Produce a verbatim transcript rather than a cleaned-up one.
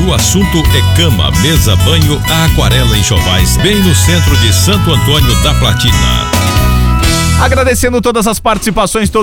o assunto é cama, mesa, banho, a Aquarela Enxovais, bem no centro de Santo Antônio da Platina. Agradecendo todas as participações,